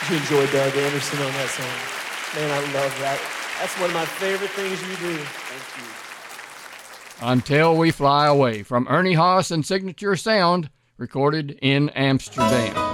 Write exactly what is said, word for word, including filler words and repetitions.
You enjoy Doug Anderson on that song. Man, I love that. That's one of my favorite things you do. Thank you. Until We Fly Away from Ernie Haas and Signature Sound, recorded in Amsterdam.